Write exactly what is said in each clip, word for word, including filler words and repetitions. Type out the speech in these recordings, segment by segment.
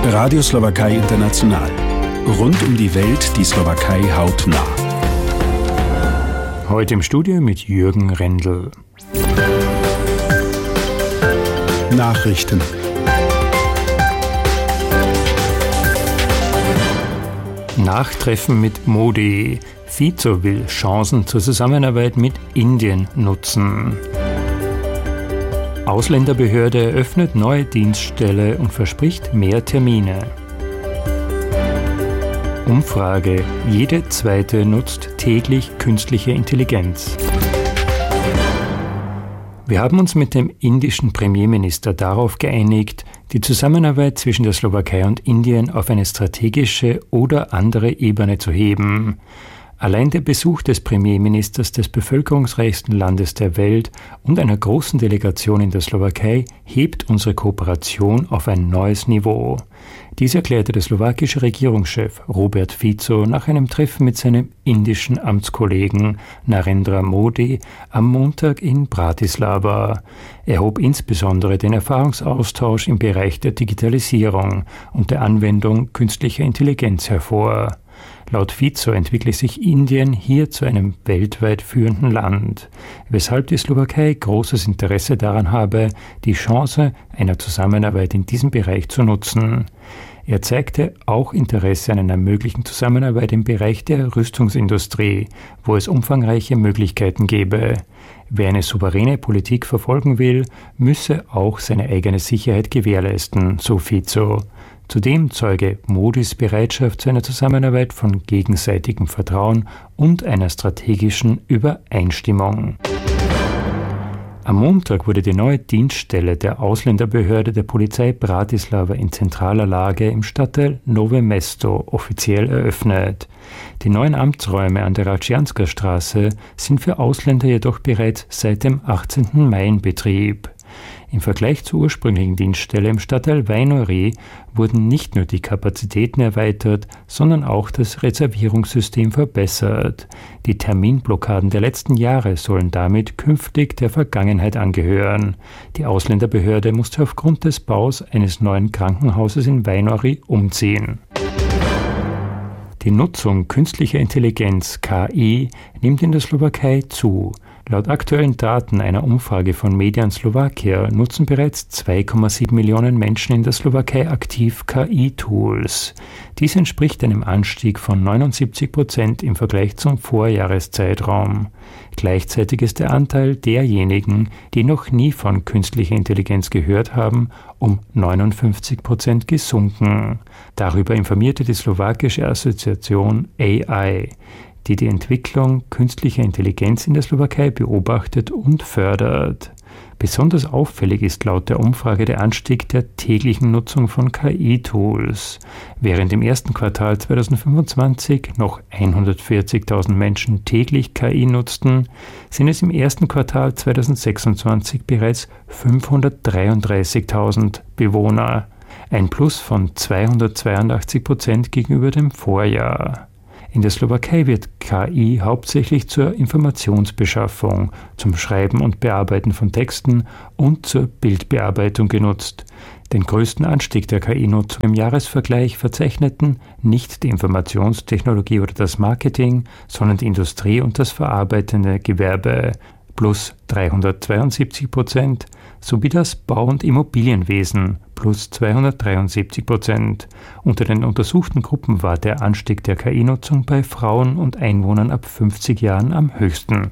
Radio Slowakei International. Rund um die Welt die Slowakei hautnah. Heute im Studio mit Jürgen Rendel. Nachrichten. Nachtreffen mit Modi. Fico will Chancen zur Zusammenarbeit mit Indien nutzen. Ausländerbehörde eröffnet neue Dienststelle und verspricht mehr Termine. Umfrage: Jede zweite nutzt täglich künstliche Intelligenz. Wir haben uns mit dem indischen Premierminister darauf geeinigt, die Zusammenarbeit zwischen der Slowakei und Indien auf eine strategische oder andere Ebene zu heben. Allein der Besuch des Premierministers des bevölkerungsreichsten Landes der Welt und einer großen Delegation in der Slowakei hebt unsere Kooperation auf ein neues Niveau. Dies erklärte der slowakische Regierungschef Robert Fico nach einem Treffen mit seinem indischen Amtskollegen Narendra Modi am Montag in Bratislava. Er hob insbesondere den Erfahrungsaustausch im Bereich der Digitalisierung und der Anwendung künstlicher Intelligenz hervor. Laut Fico entwickle sich Indien hier zu einem weltweit führenden Land, weshalb die Slowakei großes Interesse daran habe, die Chance einer Zusammenarbeit in diesem Bereich zu nutzen. Er zeigte auch Interesse an einer möglichen Zusammenarbeit im Bereich der Rüstungsindustrie, wo es umfangreiche Möglichkeiten gäbe. Wer eine souveräne Politik verfolgen will, müsse auch seine eigene Sicherheit gewährleisten, so Fico. Zudem zeuge Modis Bereitschaft zu einer Zusammenarbeit von gegenseitigem Vertrauen und einer strategischen Übereinstimmung. Am Montag wurde die neue Dienststelle der Ausländerbehörde der Polizei Bratislava in zentraler Lage im Stadtteil Nové Mesto offiziell eröffnet. Die neuen Amtsräume an der Račianska Straße sind für Ausländer jedoch bereits seit dem achtzehnten Mai in Betrieb. Im Vergleich zur ursprünglichen Dienststelle im Stadtteil Vainorí wurden nicht nur die Kapazitäten erweitert, sondern auch das Reservierungssystem verbessert. Die Terminblockaden der letzten Jahre sollen damit künftig der Vergangenheit angehören. Die Ausländerbehörde musste aufgrund des Baus eines neuen Krankenhauses in Vainorí umziehen. Die Nutzung künstlicher Intelligenz K I nimmt in der Slowakei zu. Laut aktuellen Daten einer Umfrage von Median Slovakia nutzen bereits zwei Komma sieben Millionen Menschen in der Slowakei aktiv K I-Tools. Dies entspricht einem Anstieg von neunundsiebzig Prozent im Vergleich zum Vorjahreszeitraum. Gleichzeitig ist der Anteil derjenigen, die noch nie von künstlicher Intelligenz gehört haben, um neunundfünfzig Prozent gesunken. Darüber informierte die slowakische Assoziation A I, die die Entwicklung künstlicher Intelligenz in der Slowakei beobachtet und fördert. Besonders auffällig ist laut der Umfrage der Anstieg der täglichen Nutzung von K I-Tools. Während im ersten Quartal zweitausendfünfundzwanzig noch hundertvierzigtausend Menschen täglich K I nutzten, sind es im ersten Quartal zweitausendsechsundzwanzig bereits fünfhundertdreiunddreißigtausend Bewohner, ein Plus von zweihundertzweiundachtzig Prozent gegenüber dem Vorjahr. In der Slowakei wird K I hauptsächlich zur Informationsbeschaffung, zum Schreiben und Bearbeiten von Texten und zur Bildbearbeitung genutzt. Den größten Anstieg der K I-Nutzung im Jahresvergleich verzeichneten nicht die Informationstechnologie oder das Marketing, sondern die Industrie und das verarbeitende Gewerbe plus dreihundertzweiundsiebzig Prozent, sowie das Bau- und Immobilienwesen plus zweihundertdreiundsiebzig Prozent. Unter den untersuchten Gruppen war der Anstieg der K I-Nutzung bei Frauen und Einwohnern ab fünfzig Jahren am höchsten.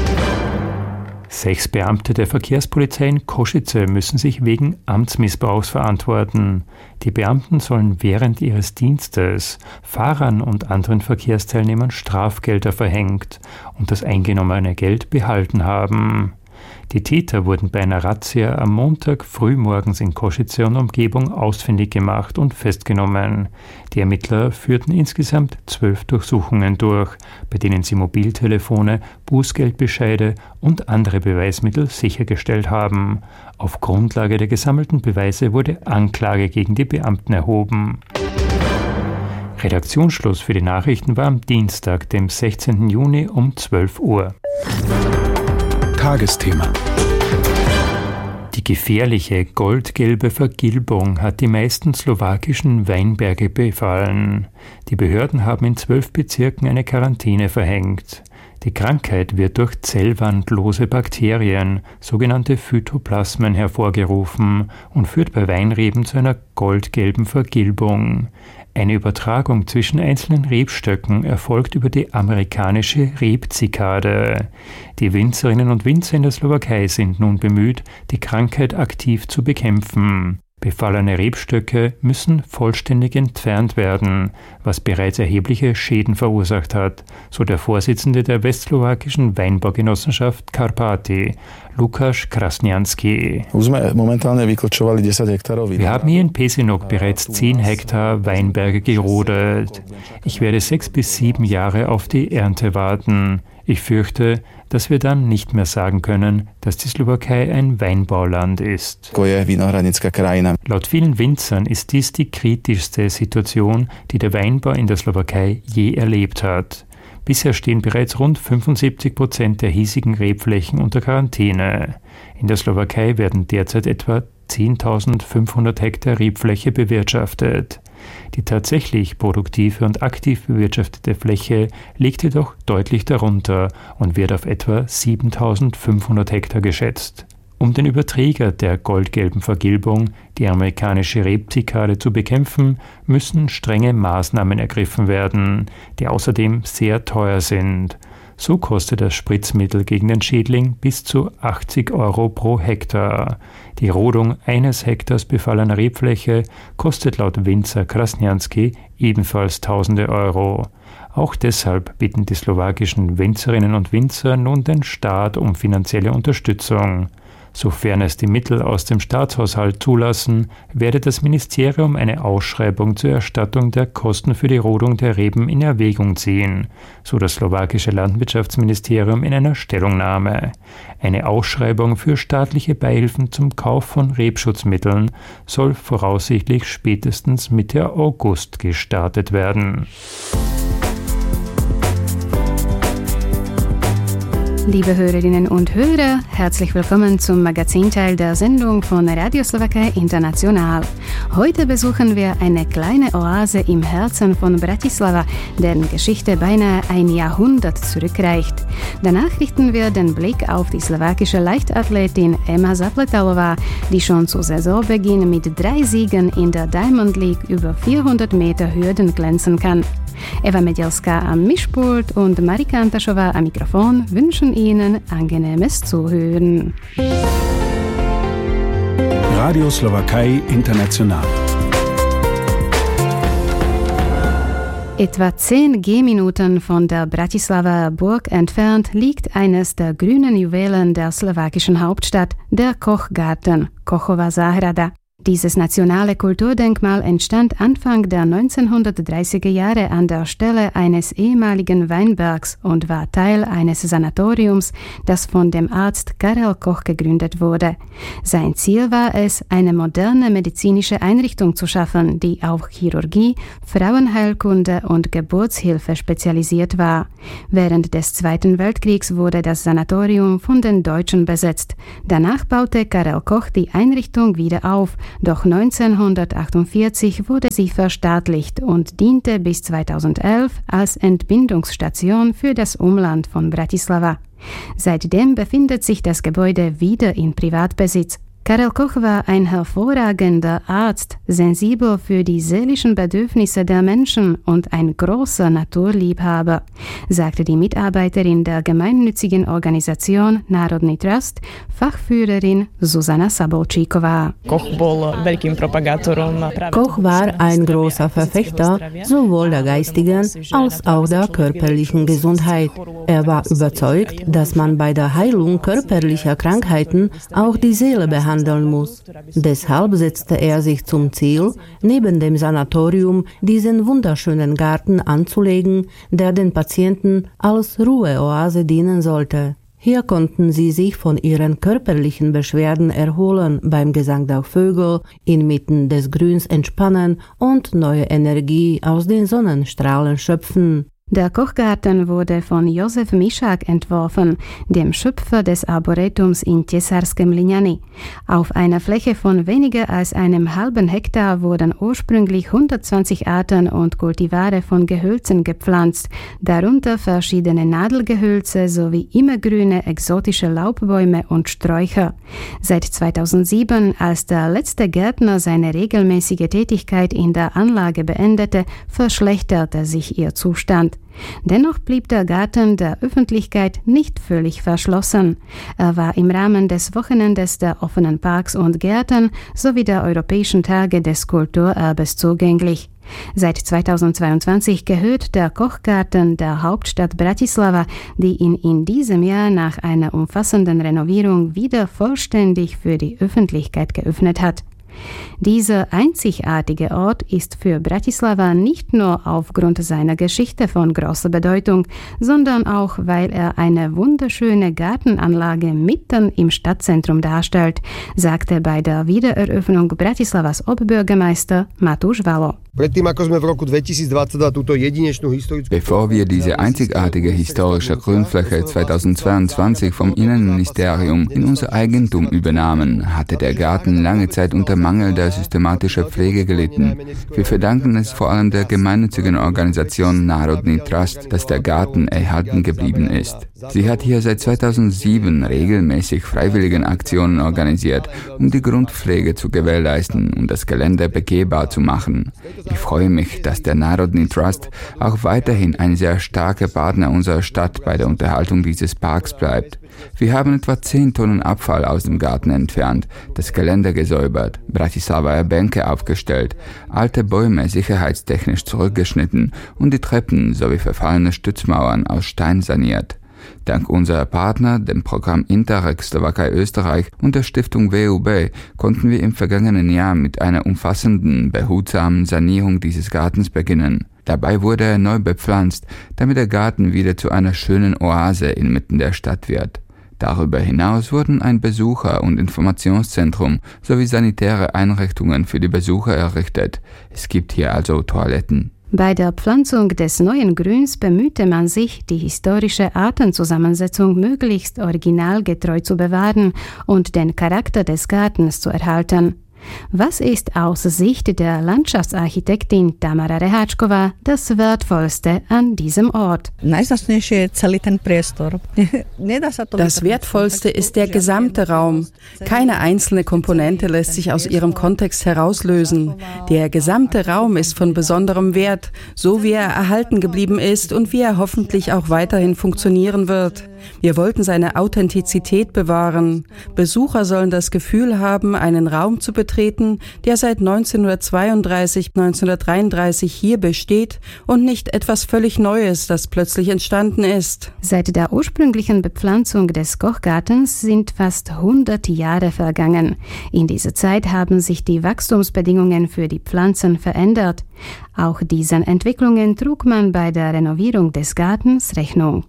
Sechs Beamte der Verkehrspolizei in Košice müssen sich wegen Amtsmissbrauchs verantworten. Die Beamten sollen während ihres Dienstes Fahrern und anderen Verkehrsteilnehmern Strafgelder verhängt und das eingenommene Geld behalten haben. Die Täter wurden bei einer Razzia am Montag frühmorgens in Košice und Umgebung ausfindig gemacht und festgenommen. Die Ermittler führten insgesamt zwölf Durchsuchungen durch, bei denen sie Mobiltelefone, Bußgeldbescheide und andere Beweismittel sichergestellt haben. Auf Grundlage der gesammelten Beweise wurde Anklage gegen die Beamten erhoben. Redaktionsschluss für die Nachrichten war am Dienstag, dem sechzehnten Juni um zwölf Uhr. Tagesthema. Die gefährliche goldgelbe Vergilbung hat die meisten slowakischen Weinberge befallen. Die Behörden haben in zwölf Bezirken eine Quarantäne verhängt. Die Krankheit wird durch zellwandlose Bakterien, sogenannte Phytoplasmen, hervorgerufen und führt bei Weinreben zu einer goldgelben Vergilbung. Eine Übertragung zwischen einzelnen Rebstöcken erfolgt über die amerikanische Rebzikade. Die Winzerinnen und Winzer in der Slowakei sind nun bemüht, die Krankheit aktiv zu bekämpfen. Befallene Rebstöcke müssen vollständig entfernt werden, was bereits erhebliche Schäden verursacht hat, so der Vorsitzende der westslowakischen Weinbaugenossenschaft Karpaty, Lukáš Krasnianský. Wir haben hier in Pezinok bereits zehn Hektar Weinberge gerodet. Ich werde sechs bis sieben Jahre auf die Ernte warten. Ich fürchte, dass wir dann nicht mehr sagen können, dass die Slowakei ein Weinbauland ist. Laut vielen Winzern ist dies die kritischste Situation, die der Weinbau in der Slowakei je erlebt hat. Bisher stehen bereits rund fünfundsiebzig Prozent der hiesigen Rebflächen unter Quarantäne. In der Slowakei werden derzeit etwa zehntausendfünfhundert Hektar Rebfläche bewirtschaftet. Die tatsächlich produktive und aktiv bewirtschaftete Fläche liegt jedoch deutlich darunter und wird auf etwa siebentausendfünfhundert Hektar geschätzt. Um den Überträger der goldgelben Vergilbung, die amerikanische Rebzikade, zu bekämpfen, müssen strenge Maßnahmen ergriffen werden, die außerdem sehr teuer sind. So kostet das Spritzmittel gegen den Schädling bis zu achtzig Euro pro Hektar. Die Rodung eines Hektars befallener Rebfläche kostet laut Winzer Krasnianský ebenfalls tausende Euro. Auch deshalb bitten die slowakischen Winzerinnen und Winzer nun den Staat um finanzielle Unterstützung. Sofern es die Mittel aus dem Staatshaushalt zulassen, werde das Ministerium eine Ausschreibung zur Erstattung der Kosten für die Rodung der Reben in Erwägung ziehen, so das slowakische Landwirtschaftsministerium in einer Stellungnahme. Eine Ausschreibung für staatliche Beihilfen zum Kauf von Rebschutzmitteln soll voraussichtlich spätestens Mitte August gestartet werden. Liebe Hörerinnen und Hörer, herzlich willkommen zum Magazinteil der Sendung von Radio Slowakei International. Heute besuchen wir eine kleine Oase im Herzen von Bratislava, deren Geschichte beinahe ein Jahrhundert zurückreicht. Danach richten wir den Blick auf die slowakische Leichtathletin Ema Zapletalová, die schon zu Saisonbeginn mit drei Siegen in der Diamond League über vierhundert Meter Hürden glänzen kann. Eva Medielska am Mischpult und Marika Antaschova am Mikrofon wünschen Ihnen angenehmes Zuhören. Radio Slowakei International. Etwa zehn Gehminuten von der Bratislava Burg entfernt liegt eines der grünen Juwelen der slowakischen Hauptstadt, der Kochgarten, Kochova Zahrada. Dieses nationale Kulturdenkmal entstand Anfang der neunzehnhundertdreißiger Jahre an der Stelle eines ehemaligen Weinbergs und war Teil eines Sanatoriums, das von dem Arzt Karel Koch gegründet wurde. Sein Ziel war es, eine moderne medizinische Einrichtung zu schaffen, die auf Chirurgie, Frauenheilkunde und Geburtshilfe spezialisiert war. Während des Zweiten Weltkriegs wurde das Sanatorium von den Deutschen besetzt. Danach baute Karel Koch die Einrichtung wieder auf, doch neunzehnhundertachtundvierzig wurde sie verstaatlicht und diente bis zweitausendelf als Entbindungsstation für das Umland von Bratislava. Seitdem befindet sich das Gebäude wieder in Privatbesitz. Karel Koch war ein hervorragender Arzt, sensibel für die seelischen Bedürfnisse der Menschen und ein großer Naturliebhaber, sagte die Mitarbeiterin der gemeinnützigen Organisation Národný Trust, Fachführerin Zuzana Sabolčíková. Koch war ein großer Verfechter sowohl der geistigen als auch der körperlichen Gesundheit. Er war überzeugt, dass man bei der Heilung körperlicher Krankheiten auch die Seele behandelt muss. Deshalb setzte er sich zum Ziel, neben dem Sanatorium diesen wunderschönen Garten anzulegen, der den Patienten als Ruheoase dienen sollte. Hier konnten sie sich von ihren körperlichen Beschwerden erholen, beim Gesang der Vögel, inmitten des Grüns entspannen und neue Energie aus den Sonnenstrahlen schöpfen. Der Kochgarten wurde von Josef Mišák entworfen, dem Schöpfer des Arboretums in Tesarskem Liňany. Auf einer Fläche von weniger als einem halben Hektar wurden ursprünglich hundertzwanzig Arten und Kultivare von Gehölzen gepflanzt, darunter verschiedene Nadelgehölze sowie immergrüne exotische Laubbäume und Sträucher. Seit zweitausendsieben, als der letzte Gärtner seine regelmäßige Tätigkeit in der Anlage beendete, verschlechterte sich ihr Zustand. Dennoch blieb der Garten der Öffentlichkeit nicht völlig verschlossen. Er war im Rahmen des Wochenendes der offenen Parks und Gärten sowie der Europäischen Tage des Kulturerbes zugänglich. Seit zweitausendzweiundzwanzig gehört der Kochgarten der Hauptstadt Bratislava, die ihn in diesem Jahr nach einer umfassenden Renovierung wieder vollständig für die Öffentlichkeit geöffnet hat. Dieser einzigartige Ort ist für Bratislava nicht nur aufgrund seiner Geschichte von großer Bedeutung, sondern auch, weil er eine wunderschöne Gartenanlage mitten im Stadtzentrum darstellt, sagte bei der Wiedereröffnung Bratislavas Oberbürgermeister Matúš Valo. Bevor wir diese einzigartige historische Grünfläche zweitausendzweiundzwanzig vom Innenministerium in unser Eigentum übernahmen, hatte der Garten lange Zeit unter Mangel der systematischen Pflege gelitten. Wir verdanken es vor allem der gemeinnützigen Organisation Národný Trust, dass der Garten erhalten geblieben ist. Sie hat hier seit zweitausendsieben regelmäßig Freiwilligenaktionen organisiert, um die Grundpflege zu gewährleisten und das Gelände begehbar zu machen. Ich freue mich, dass der Národný Trust auch weiterhin ein sehr starker Partner unserer Stadt bei der Unterhaltung dieses Parks bleibt. Wir haben etwa zehn Tonnen Abfall aus dem Garten entfernt, das Gelände gesäubert, Bratislavaer Bänke aufgestellt, alte Bäume sicherheitstechnisch zurückgeschnitten und die Treppen sowie verfallene Stützmauern aus Stein saniert. Dank unserer Partner, dem Programm Interreg Slowakei-Österreich und der Stiftung W U B, konnten wir im vergangenen Jahr mit einer umfassenden, behutsamen Sanierung dieses Gartens beginnen. Dabei wurde er neu bepflanzt, damit der Garten wieder zu einer schönen Oase inmitten der Stadt wird. Darüber hinaus wurden ein Besucher- und Informationszentrum sowie sanitäre Einrichtungen für die Besucher errichtet. Es gibt hier also Toiletten. Bei der Pflanzung des neuen Grüns bemühte man sich, die historische Artenzusammensetzung möglichst originalgetreu zu bewahren und den Charakter des Gartens zu erhalten. Was ist aus Sicht der Landschaftsarchitektin Tamara Reháčková das Wertvollste an diesem Ort? Das Wertvollste ist der gesamte Raum. Keine einzelne Komponente lässt sich aus ihrem Kontext herauslösen. Der gesamte Raum ist von besonderem Wert, so wie er erhalten geblieben ist und wie er hoffentlich auch weiterhin funktionieren wird. Wir wollten seine Authentizität bewahren. Besucher sollen das Gefühl haben, einen Raum zu betreten, der seit neunzehnhundertzweiunddreißig, neunzehnhundertdreiunddreißig hier besteht und nicht etwas völlig Neues, das plötzlich entstanden ist. Seit der ursprünglichen Bepflanzung des Kochgartens sind fast hundert Jahre vergangen. In dieser Zeit haben sich die Wachstumsbedingungen für die Pflanzen verändert. Auch diesen Entwicklungen trug man bei der Renovierung des Gartens Rechnung.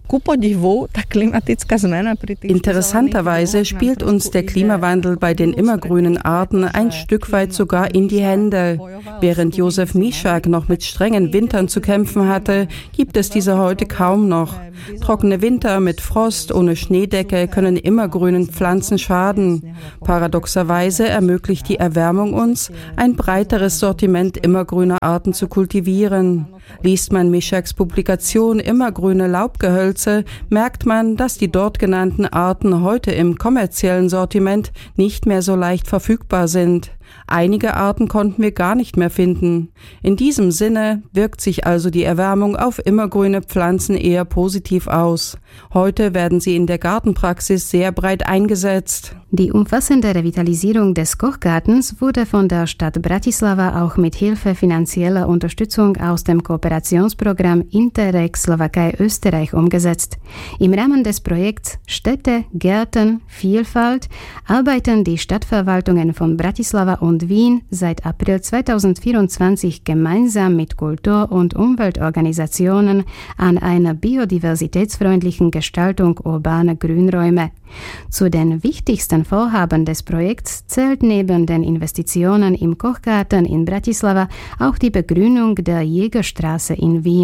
Interessanterweise spielt uns der Klimawandel bei den immergrünen Arten ein Stück weit sogar in die Hände. Während Josef Mišák noch mit strengen Wintern zu kämpfen hatte, gibt es diese heute kaum noch. Trockene Winter mit Frost ohne Schneedecke können immergrünen Pflanzen schaden. Paradoxerweise ermöglicht die Erwärmung uns, ein breiteres Sortiment immergrüner Arten zu kultivieren. Liest man Mišáks Publikation Immergrüne Laubgehölze, merkt man, dass die dort genannten Arten heute im kommerziellen Sortiment nicht mehr so leicht verfügbar sind. Einige Arten konnten wir gar nicht mehr finden. In diesem Sinne wirkt sich also die Erwärmung auf immergrüne Pflanzen eher positiv aus. Heute werden sie in der Gartenpraxis sehr breit eingesetzt. Die umfassende Revitalisierung des Kochgartens wurde von der Stadt Bratislava auch mit Hilfe finanzieller Unterstützung aus dem Kooperationsprogramm Interreg Slowakei-Österreich umgesetzt. Im Rahmen des Projekts Städte, Gärten, Vielfalt arbeiten die Stadtverwaltungen von Bratislava und Wien seit April zweitausendvierundzwanzig gemeinsam mit Kultur- und Umweltorganisationen an einer biodiversitätsfreundlichen Gestaltung urbaner Grünräume. Zu den wichtigsten Vorhaben des Projekts zählt neben den Investitionen im Kochgarten in Bratislava auch die Begrünung der Jägerstraße in Wien.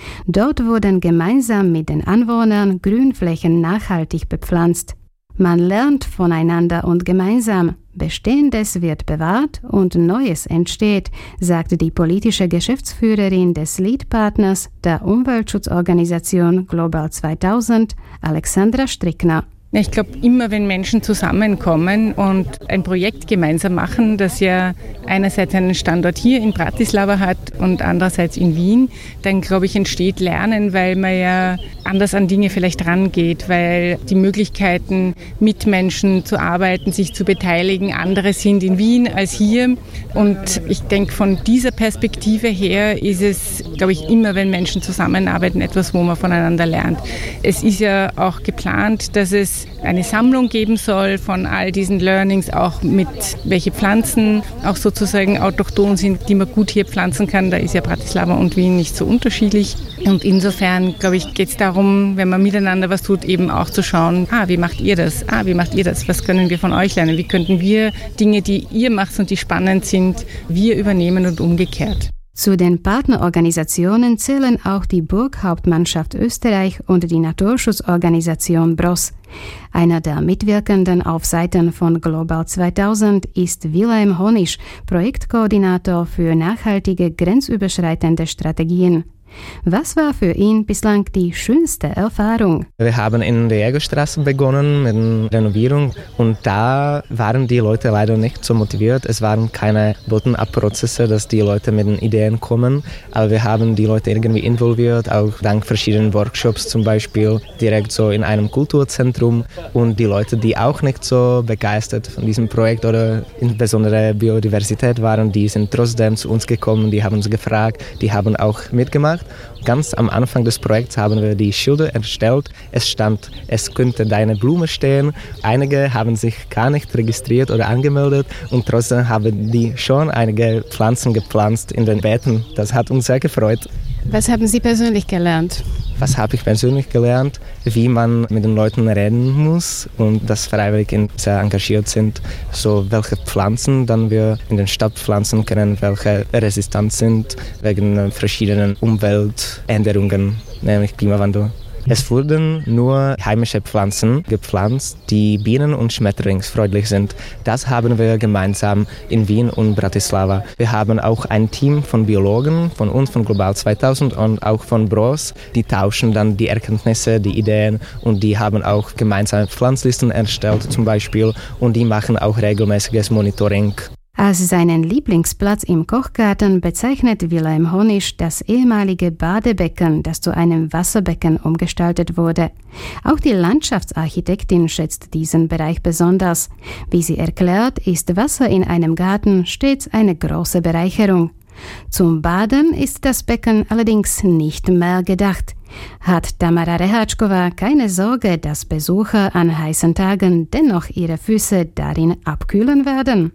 Dort wurden gemeinsam mit den Anwohnern Grünflächen nachhaltig bepflanzt. Man lernt voneinander und gemeinsam. Bestehendes wird bewahrt und Neues entsteht, sagte die politische Geschäftsführerin des Lead-Partners der Umweltschutzorganisation Global zweitausend, Alexandra Strickner. Ich glaube, immer wenn Menschen zusammenkommen und ein Projekt gemeinsam machen, das ja einerseits einen Standort hier in Bratislava hat und andererseits in Wien, dann glaube ich, entsteht Lernen, weil man ja anders an Dinge vielleicht rangeht, weil die Möglichkeiten, mit Menschen zu arbeiten, sich zu beteiligen, andere sind in Wien als hier. Und ich denke, von dieser Perspektive her ist es, glaube ich, immer, wenn Menschen zusammenarbeiten, etwas, wo man voneinander lernt. Es ist ja auch geplant, dass es eine Sammlung geben soll von all diesen Learnings, auch mit welche Pflanzen auch sozusagen autochthon sind, die man gut hier pflanzen kann. Da ist ja Bratislava und Wien nicht so unterschiedlich. Und insofern, glaube ich, geht es darum, wenn man miteinander was tut, eben auch zu schauen, ah, wie macht ihr das? Ah, wie macht ihr das? Was können wir von euch lernen? Wie könnten wir Dinge, die ihr macht und die spannend sind, wir übernehmen und umgekehrt? Zu den Partnerorganisationen zählen auch die Burghauptmannschaft Österreich und die Naturschutzorganisation B R O S. Einer der Mitwirkenden auf Seiten von Global zweitausend ist Wilhelm Honisch, Projektkoordinator für nachhaltige grenzüberschreitende Strategien. Was war für ihn bislang die schönste Erfahrung? Wir haben in der Jägerstraße begonnen mit der Renovierung und da waren die Leute leider nicht so motiviert. Es waren keine Bottom-up-Prozesse, dass die Leute mit den Ideen kommen, aber wir haben die Leute irgendwie involviert, auch dank verschiedenen Workshops zum Beispiel, direkt so in einem Kulturzentrum und die Leute, die auch nicht so begeistert von diesem Projekt oder insbesondere Biodiversität waren, die sind trotzdem zu uns gekommen, die haben uns gefragt, die haben auch mitgemacht. Ganz am Anfang des Projekts haben wir die Schilder erstellt. Es stand, es könnte deine Blume stehen. Einige haben sich gar nicht registriert oder angemeldet und trotzdem haben die schon einige Pflanzen gepflanzt in den Beeten. Das hat uns sehr gefreut. Was haben Sie persönlich gelernt? Was habe ich persönlich gelernt? Wie man mit den Leuten reden muss und dass Freiwillige sehr engagiert sind. So welche Pflanzen dann wir in den Stadt pflanzen können, welche resistent sind wegen verschiedenen Umweltänderungen, nämlich Klimawandel. Es wurden nur heimische Pflanzen gepflanzt, die bienen- und schmetterlingsfreundlich sind. Das haben wir gemeinsam in Wien und Bratislava. Wir haben auch ein Team von Biologen, von uns, von Global zweitausend und auch von B R O S. Die tauschen dann die Erkenntnisse, die Ideen und die haben auch gemeinsame Pflanzlisten erstellt zum Beispiel und die machen auch regelmäßiges Monitoring. Als seinen Lieblingsplatz im Kochgarten bezeichnet Wilhelm Honisch das ehemalige Badebecken, das zu einem Wasserbecken umgestaltet wurde. Auch die Landschaftsarchitektin schätzt diesen Bereich besonders. Wie sie erklärt, ist Wasser in einem Garten stets eine große Bereicherung. Zum Baden ist das Becken allerdings nicht mehr gedacht. Hat Tamara Rehačková keine Sorge, dass Besucher an heißen Tagen dennoch ihre Füße darin abkühlen werden?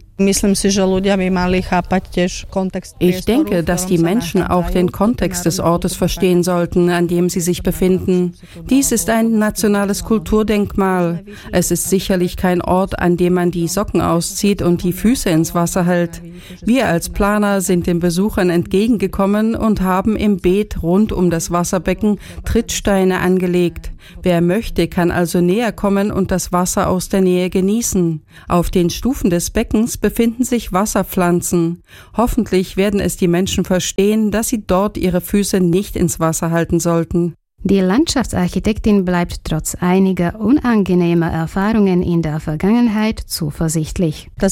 Ich denke, dass die Menschen auch den Kontext des Ortes verstehen sollten, an dem sie sich befinden. Dies ist ein nationales Kulturdenkmal. Es ist sicherlich kein Ort, an dem man die Socken auszieht und die Füße ins Wasser hält. Wir als Planer sind den Besuchern entgegengekommen und haben im Beet rund um das Wasserbecken Trittsteine angelegt. Wer möchte, kann also näher kommen und das Wasser aus der Nähe genießen. Auf den Stufen des Beckens befinden sich Wasserpflanzen. Hoffentlich werden es die Menschen verstehen, dass sie dort ihre Füße nicht ins Wasser halten sollten. Die Landschaftsarchitektin bleibt trotz einiger unangenehmer Erfahrungen in der Vergangenheit zuversichtlich. Als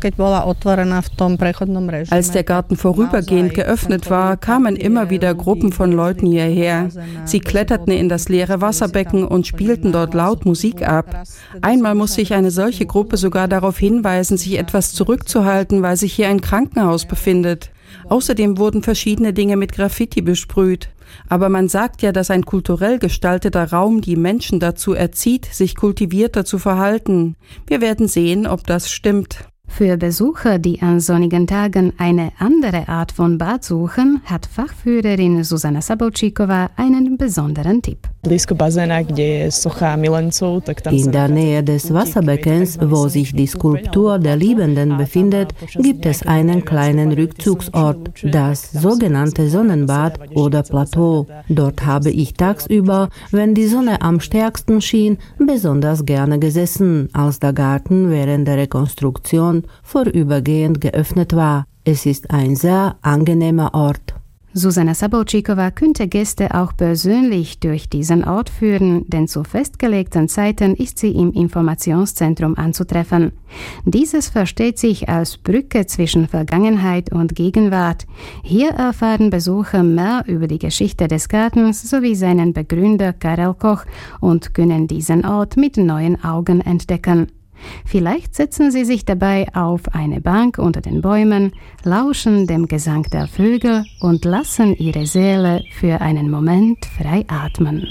der Garten vorübergehend geöffnet war, kamen immer wieder Gruppen von Leuten hierher. Sie kletterten in das leere Wasserbecken und spielten dort laut Musik ab. Einmal musste ich eine solche Gruppe sogar darauf hinweisen, sich etwas zurückzuhalten, weil sich hier ein Krankenhaus befindet. Außerdem wurden verschiedene Dinge mit Graffiti besprüht. Aber man sagt ja, dass ein kulturell gestalteter Raum die Menschen dazu erzieht, sich kultivierter zu verhalten. Wir werden sehen, ob das stimmt. Für Besucher, die an sonnigen Tagen eine andere Art von Bad suchen, hat Fachführerin Zuzana Saboučíková einen besonderen Tipp. In der Nähe des Wasserbeckens, wo sich die Skulptur der Liebenden befindet, gibt es einen kleinen Rückzugsort, das sogenannte Sonnenbad oder Plateau. Dort habe ich tagsüber, wenn die Sonne am stärksten schien, besonders gerne gesessen, als der Garten während der Rekonstruktion vorübergehend geöffnet war. Es ist ein sehr angenehmer Ort. Zuzana Saboučíková könnte Gäste auch persönlich durch diesen Ort führen, denn zu festgelegten Zeiten ist sie im Informationszentrum anzutreffen. Dieses versteht sich als Brücke zwischen Vergangenheit und Gegenwart. Hier erfahren Besucher mehr über die Geschichte des Gartens sowie seinen Begründer Karel Koch und können diesen Ort mit neuen Augen entdecken. Vielleicht setzen Sie sich dabei auf eine Bank unter den Bäumen, lauschen dem Gesang der Vögel und lassen Ihre Seele für einen Moment frei atmen.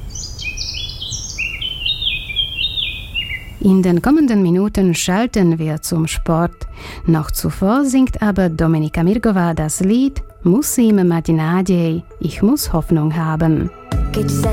In den kommenden Minuten schalten wir zum Sport. Noch zuvor singt aber Dominika Mirgová das Lied Musím mať nádej, ich muss Hoffnung haben.